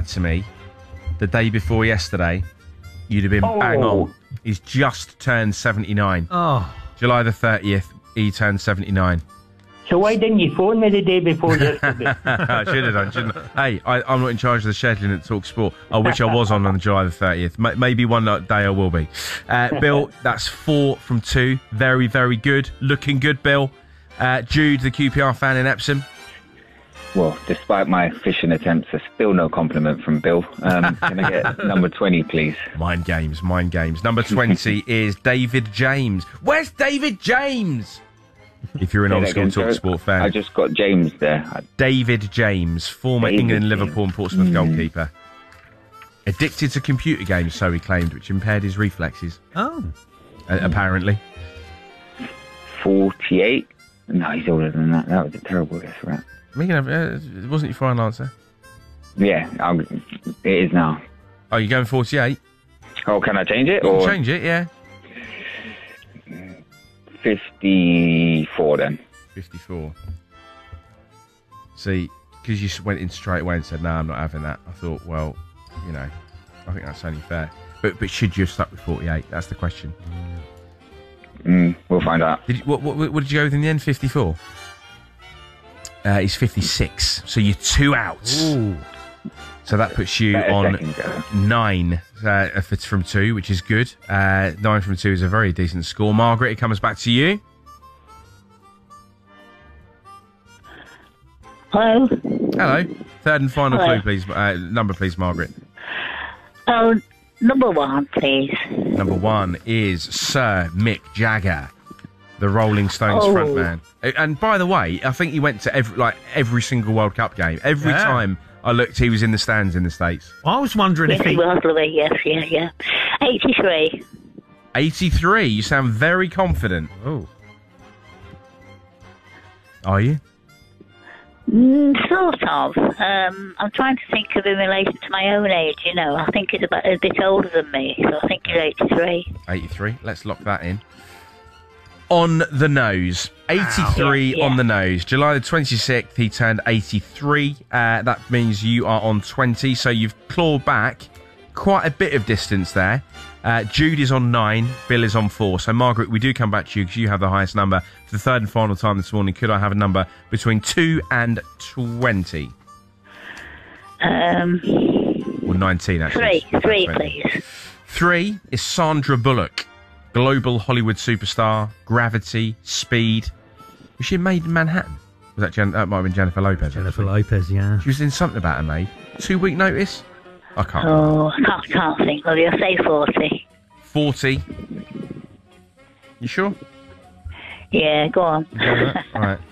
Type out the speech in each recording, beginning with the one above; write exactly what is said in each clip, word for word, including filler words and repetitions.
to me the day before yesterday, you'd have been Oh. bang on. He's just turned seventy-nine. Oh. July the thirtieth, he turned seventy-nine. So why didn't you phone me the day before yesterday? I should have done, shouldn't I? Hey, I, I'm not in charge of the scheduling at Talk Sport. I wish I was on on July the thirtieth. M- maybe one day I will be. Uh, Bill, that's four from two. Very, very good. Looking good, Bill. Uh, Jude, the Q P R fan in Epsom. Well, despite my fishing attempts, there's still no compliment from Bill. Um, can I get number twenty, please? Mind games, mind games. Number twenty is David James. Where's David James? If you're an Say old that school again, Talk sir. Sport fan. I just got James there. I- David James, former David England, James. Liverpool and Portsmouth Mm. goalkeeper. Addicted to computer games, so he claimed, which impaired his reflexes. Oh. Uh, apparently. forty-eight? No, he's older than that. That was a terrible guess, right? We can have, uh, it wasn't your final answer. Yeah, I'm, it is now. Oh, you're going forty-eight? Oh, can I change it? You Or can change it, yeah. fifty-four then? fifty-four. See, because you s- went in straight away and said, no, I'm not having that. I thought, well, you know, I think that's only fair. But but should you have stuck with forty-eight? That's the question. Mm, we'll find out. Did you, what, what, what did you go with in the end? fifty-four? Uh, he's fifty-six. So you're two outs. Ooh. So that puts you Better on second go. nine uh, if it's from two, which is good. Uh, nine from two is a very decent score. Margaret, it comes back to you. Hello? Hello. Third and final Hello. clue, please. Uh, number, please, Margaret. Oh, number one, please. Number one is Sir Mick Jagger, the Rolling Stones Oh. frontman. And by the way, I think he went to every like every single World Cup game. Every Yeah. time I looked, he was in the stands in the States. I was wondering Yes, if he he... was, Louis. Yes, yeah, yeah. eighty-three. eighty-three. You sound very confident. Oh. Are you? Mm, sort of. Um, I'm trying to think of in relation to my own age, you know. I think he's about a bit older than me, so I think he's eighty-three. eighty-three. Let's lock that in. On the nose. eighty-three Yeah, yeah. on the nose. July the twenty-sixth, he turned eighty-three. Uh, that means you are on twenty, so you've clawed back quite a bit of distance there. Uh, Jude is on nine, Bill is on four. So, Margaret, we do come back to you because you have the highest number. For the third and final time this morning, could I have a number between two and twenty? Um, Or nineteen, actually. three, three, twenty. please. Three is Sandra Bullock, global Hollywood superstar, Gravity, Speed. Was she in Made in Manhattan? Was that Jen- that might have been Jennifer Lopez? Jennifer actually. Lopez, yeah. She was in something about her Maid. Two week notice? I can't. Oh, I can't, can't think, Louis. I'll say forty. Forty. You sure? Yeah, go on. You going with that? All right.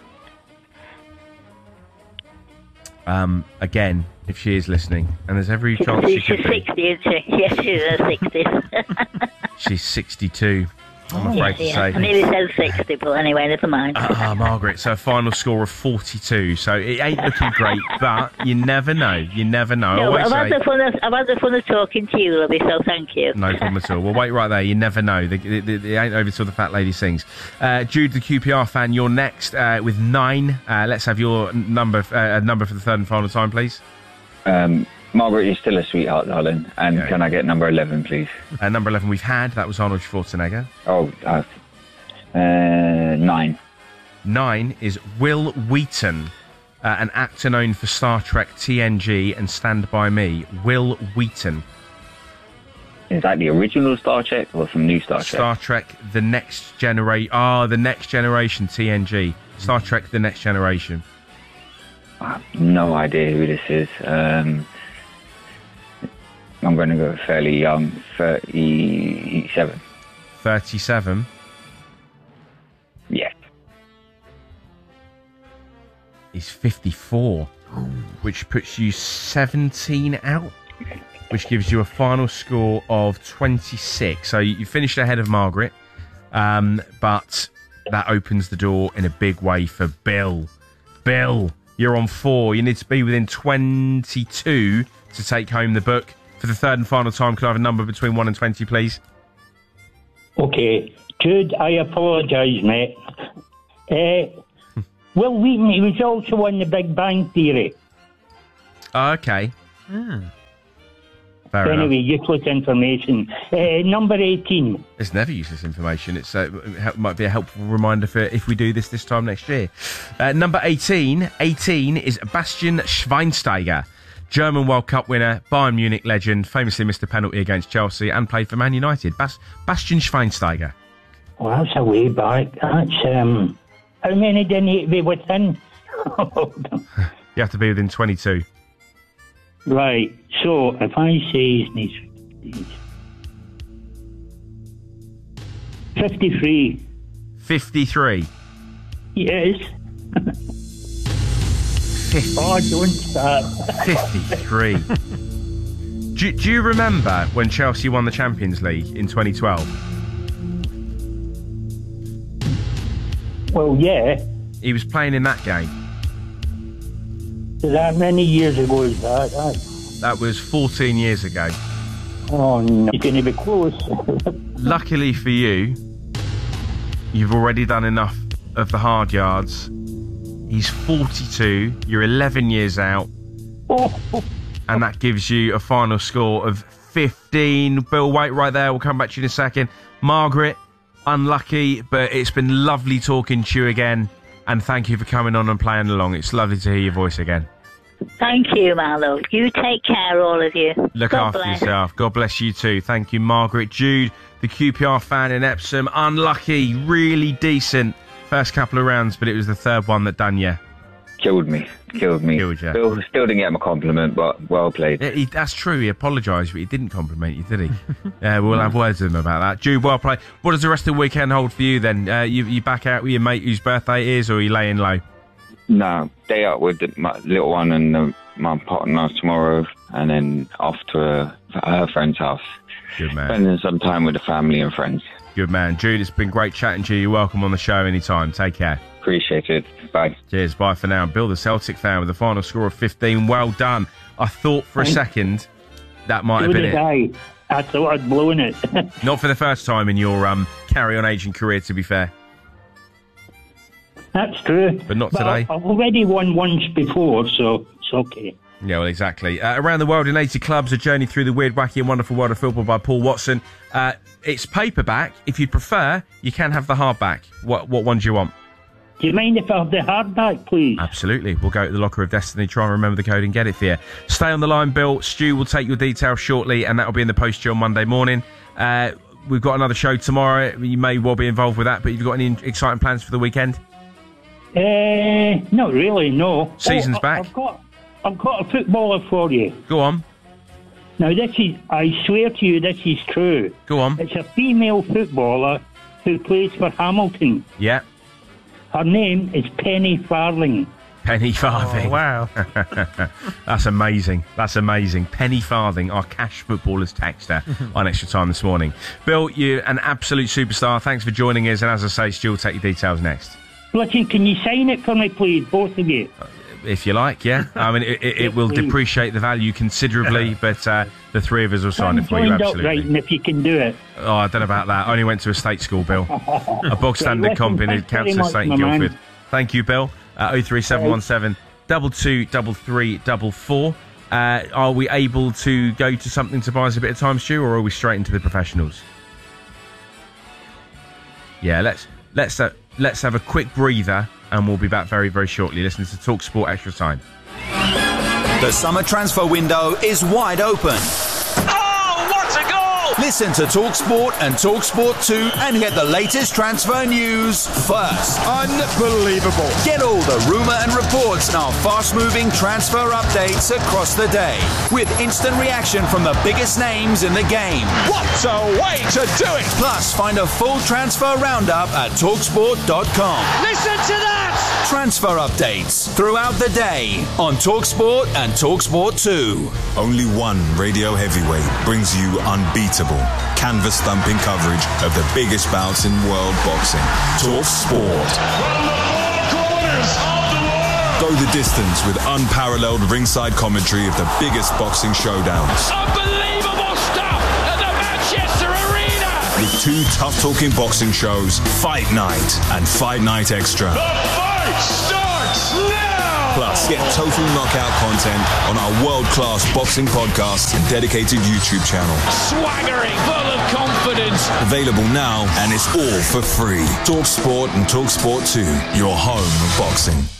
Um, again, if she is listening, and there's every She's, chance she she's could be, sixty, isn't she? Yes, she's in her sixties. she's sixty-two. I'm afraid to yeah, I say. nearly said sixty, but anyway, never mind. Ah, Margaret, so a final score of forty-two. So it ain't looking great, but you never know. You never know. I No, always I've had say, the fun of I've had the fun of talking to you, Louis. So thank you. no problem at all. Well, wait right there. You never know. The- the- the- It ain't over till the fat lady sings. Uh, Jude, the Q P R fan, you're next uh, with nine. Uh, let's have your n- number uh, number for the third and final time, please. Um, Margaret, you're still a sweetheart, darling. And Okay. can I get number eleven, please? Uh, number eleven we've had. That was Arnold Schwarzenegger. Oh, uh, uh, nine. Nine is Will Wheaton, uh, an actor known for Star Trek, T N G, and Stand By Me. Will Wheaton. Is that the original Star Trek or some new Star Trek? Star Trek: The Next Generation. Ah, The Next Generation, T N G. Star Trek: The Next Generation. I have no idea who this is. Um, I'm going to go fairly young, thirty-seven. thirty-seven. Yeah. Is fifty-four, which puts you seventeen out, which gives you a final score of twenty-six. So you you finished ahead of Margaret, um, but that opens the door in a big way for Bill. Bill, you're on four. You need to be within twenty-two to take home the book. For the third and final time, could I have a number between one and twenty, please? Okay. Jude, I apologise, mate. Uh, Will Wheaton, he was also on the Big Bang Theory. Oh, okay. Ah. Fair anyway, enough. useless information. Uh, number eighteen. It's never useless information. It's uh, it might be a helpful reminder for if we do this this time next year. Uh, number eighteen. eighteen is Bastian Schweinsteiger. German World Cup winner, Bayern Munich legend, famously missed a penalty against Chelsea and played for Man United. Bas- Bastian Schweinsteiger. Well, that's a way back. That's, um... How many didn't he be within? You have to be within twenty-two. Right, so if I say his name... fifty-three. fifty-three. Yes. Oh, don't start. fifty-three. do, do you remember when Chelsea won the Champions League in twenty twelve? Well, yeah. He was playing in that game. That many years ago is that? that? That was fourteen years ago. Oh, no. You're going to be close. Luckily for you, you've already done enough of the hard yards. He's forty-two, you're eleven years out, Oh. and that gives you a final score of fifteen. Bill, wait right there, we'll come back to you in a second. Margaret, unlucky, but it's been lovely talking to you again, and thank you for coming on and playing along. It's lovely to hear your voice again. Thank you, my love. You take care, all of you. Look God after bless. yourself. God bless you too. Thank you, Margaret. Jude, the Q P R fan in Epsom, unlucky, really decent first couple of rounds, but it was the third one that done you. Killed me. Killed me. Killed you. Still, still didn't get him a compliment, but well played. Yeah, he, that's true. He apologised, but he didn't compliment you, did he? Yeah, we'll have words with him about that. Jude, well played. What does the rest of the weekend hold for you then? Uh, you, you back out with your mate whose birthday it is, or are you laying low? No, day out with the, my little one and the, my partner tomorrow, and then off to a, her friend's house. Good man. Spending some time with the family and friends. Good man. Jude, it's been great chatting to you. You're welcome on the show anytime. Take care. Appreciate it. Bye. Cheers. Bye for now. Bill, the Celtic fan, with a final score of fifteen. Well done. I thought for a second that might have So been did it. I. I thought I'd blown it. Not for the first time in your um, carry-on aging career, to be fair. That's true. But not today. I've already won once before, so it's okay. Yeah, well, exactly. Uh, Around the World in eighty Clubs, a journey through the weird, wacky and wonderful world of football by Paul Watson. Uh, it's paperback. If you prefer, you can have the hardback. What what one do you want? Do you mind if I have the hardback, please? Absolutely. We'll go to the Locker of Destiny, try and remember the code and get it for you. Stay on the line, Bill. Stu will take your details shortly, and that will be in the post to you on Monday morning. Uh, we've got another show tomorrow. You may well be involved with that, but have you got any exciting plans for the weekend? Uh, not really, no. Season's oh, back. I've got, I've got a footballer for you. Go on. Now, this is, I swear to you, this is true. Go on. It's a female footballer who plays for Hamilton. Yeah. Her name is Penny Farthing. Penny Farthing. Oh, wow. That's amazing. That's amazing. Penny Farthing, our cash footballers texter on Extra Time this morning. Bill, you're an absolute superstar. Thanks for joining us. And as I say, Stu will take your details next. Listen, can you sign it for me, please, both of you? If you like, yeah. I mean, it, it, it will depreciate the value considerably, but uh, the three of us will sign it for you, Joined up absolutely. writing if you can do it. Oh, I don't know about that. I only went to a state school, Bill. A bog standard Listen, comp in thanks very Council much, Estate in my man. Guildford. Thank you, Bill. Uh, oh three seven one seven, two two three three four four. Uh, are we able to go to something to buy us a bit of time, Stu, or are we straight into the professionals? Yeah, let's let's uh, let's have a quick breather, and we'll be back very, very shortly. Listen to Talk Sport Extra Time. The summer transfer window is wide open. Oh, what a goal! Listen to TalkSport and TalkSport two and get the latest transfer news first. Unbelievable. Get all the rumour and reports and our fast-moving transfer updates across the day with instant reaction from the biggest names in the game. What a way to do it! Plus, find a full transfer roundup at talksport dot com. Listen to that! Transfer updates throughout the day on TalkSport and TalkSport two. Only one radio heavyweight brings you unbeatable, canvas-thumping coverage of the biggest bouts in world boxing. Talk Sport. From the four corners of the world! Go the distance with unparalleled ringside commentary of the biggest boxing showdowns. Unbelievable stuff at the Manchester Arena! With two tough-talking boxing shows, Fight Night and Fight Night Extra. The fight starts now! Plus, get total knockout content on our world-class boxing podcast and dedicated YouTube channel. Swaggering, full of confidence. Available now, and it's all for free. TalkSport and TalkSport two, your home of boxing.